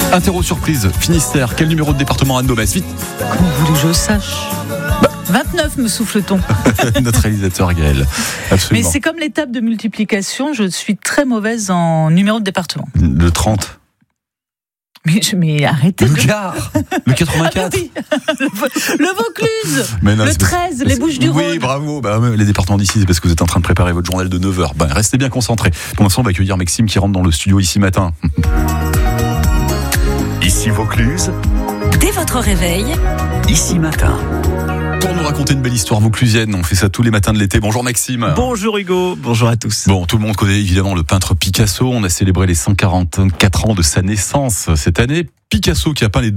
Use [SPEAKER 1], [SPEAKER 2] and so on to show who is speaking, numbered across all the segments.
[SPEAKER 1] Interro surprise, Finistère. Quel numéro de département, Anne Domès? Vite.
[SPEAKER 2] Comment voulez que je sache 29 me souffle-t-on.
[SPEAKER 1] Notre réalisateur Gaël. Absolument.
[SPEAKER 2] Mais c'est comme l'étape de multiplication, je suis très mauvaise en numéro de département.
[SPEAKER 1] Le 30.
[SPEAKER 2] Mais arrêtez.
[SPEAKER 1] Le Gard. Le 84.
[SPEAKER 2] Ah, oui. Le Vaucluse.
[SPEAKER 1] Mais non,
[SPEAKER 2] le 13, les Bouches-du-Rhône.
[SPEAKER 1] Oui, bravo. Les départements d'ici, c'est parce que vous êtes en train de préparer votre journal de 9h. Restez bien concentrés. Pour l'instant, on va accueillir Maxime qui rentre dans le studio ici matin.
[SPEAKER 3] Ici Vaucluse.
[SPEAKER 4] Dès votre réveil,
[SPEAKER 3] Ici matin.
[SPEAKER 1] Pour nous raconter une belle histoire vauclusienne, on fait ça tous les matins de l'été. Bonjour Maxime.
[SPEAKER 5] Bonjour Hugo, bonjour à tous.
[SPEAKER 1] Bon, tout le monde connaît évidemment le peintre Picasso. On a célébré les 144 ans de sa naissance cette année. Picasso qui a peint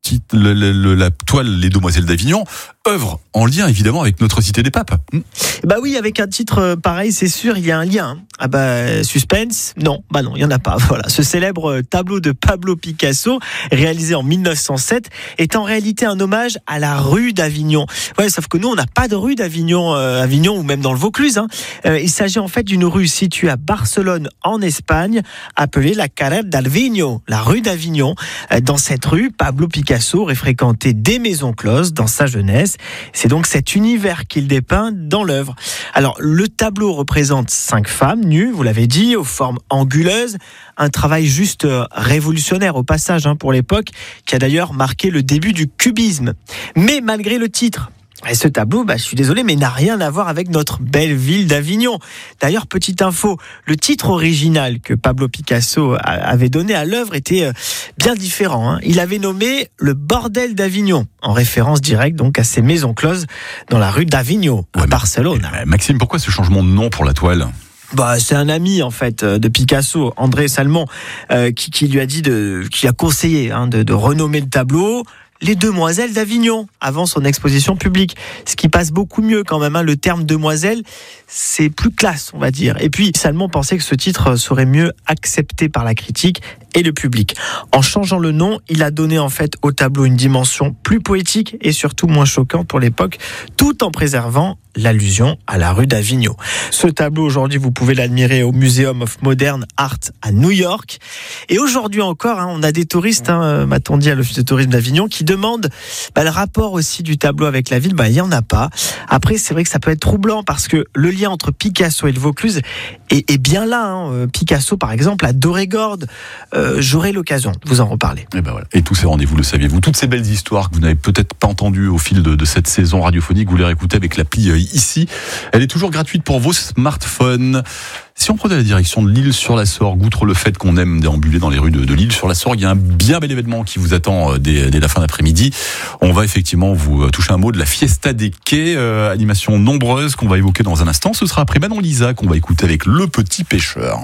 [SPEAKER 1] la toile Les Demoiselles d'Avignon, œuvre en lien évidemment avec notre cité des papes.
[SPEAKER 5] Bah oui, avec un titre pareil, c'est sûr, il y a un lien. Ah bah, suspense, non, il n'y en a pas. Voilà, ce célèbre tableau de Pablo Picasso, réalisé en 1907, est en réalité un hommage à la rue d'Avignon. Ouais, sauf que nous, on n'a pas de rue d'Avignon, Avignon ou même dans le Vaucluse. Il s'agit en fait d'une rue située à Barcelone, en Espagne, appelée la Carrer d'Alvino, la rue d'Avignon. Dans cette rue, Pablo Picasso aurait fréquenté des maisons closes dans sa jeunesse. C'est donc cet univers qu'il dépeint dans l'œuvre. Alors, le tableau représente 5 femmes nues, vous l'avez dit, aux formes anguleuses. Un travail juste révolutionnaire au passage pour l'époque, qui a d'ailleurs marqué le début du cubisme. Mais malgré le titre, et ce tableau, je suis désolé, mais n'a rien à voir avec notre belle ville d'Avignon. D'ailleurs, petite info, le titre original que Pablo Picasso avait donné à l'œuvre était bien différent. Il avait nommé le bordel d'Avignon, en référence directe donc à ces maisons closes dans la rue d'Avignon, à Barcelone.
[SPEAKER 1] Maxime, pourquoi ce changement de nom pour la toile ?
[SPEAKER 5] C'est un ami en fait de Picasso, André Salmon, qui lui a dit qui a conseillé de renommer le tableau Les Demoiselles d'Avignon avant son exposition publique. Ce qui passe beaucoup mieux quand même. Le terme demoiselle, c'est plus classe, on va dire. Et puis Salmon pensait que ce titre serait mieux accepté par la critique et le public. En changeant le nom, il a donné en fait au tableau une dimension plus poétique et surtout moins choquante pour l'époque, tout en préservant l'allusion à la rue d'Avignon. Ce tableau, aujourd'hui, vous pouvez l'admirer au Museum of Modern Art à New York. Et aujourd'hui encore, on a des touristes, m'a-t-on dit à l'Office de tourisme d'Avignon, qui demandent le rapport aussi du tableau avec la ville. Il n'y en a pas. Après, c'est vrai que ça peut être troublant parce que le lien entre Picasso et le Vaucluse est bien là. Picasso, par exemple, à Dorégorde. J'aurai l'occasion de vous en reparler.
[SPEAKER 1] Et tous ces rendez-vous, le saviez-vous, toutes ces belles histoires que vous n'avez peut-être pas entendues au fil de cette saison radiophonique, vous les réécoutez avec l'appli ici. Elle est toujours gratuite pour vos smartphones. Si on prenait la direction de l'Île-sur-la-Sorgue, outre le fait qu'on aime déambuler dans les rues de l'Île-sur-la-Sorgue, il y a un bien bel événement qui vous attend dès la fin d'après-midi. On va effectivement vous toucher un mot de la Fiesta des Quais, animation nombreuse qu'on va évoquer dans un instant. Ce sera après Manon Lisa qu'on va écouter avec Le Petit Pêcheur.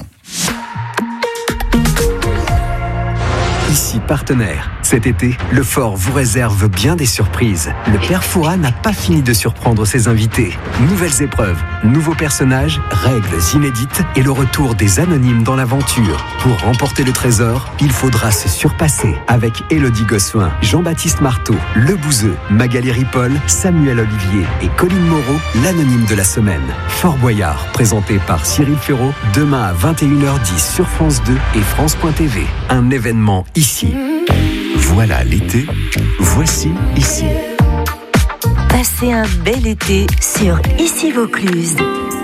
[SPEAKER 3] Ici partenaire. Cet été, le Fort vous réserve bien des surprises. Le Père Fouras n'a pas fini de surprendre ses invités. Nouvelles épreuves, nouveaux personnages, règles inédites et le retour des anonymes dans l'aventure. Pour remporter le trésor, il faudra se surpasser. Avec Élodie Gossuin, Jean-Baptiste Marteau, Le Bouzeux, Magali Ripoll, Samuel Olivier et Colline Moreau, l'anonyme de la semaine. Fort Boyard, présenté par Cyril Ferraud, demain à 21h10 sur France 2 et France.tv. Un événement ici. Voilà l'été, voici ici.
[SPEAKER 4] passez un bel été sur Ici Vaucluse.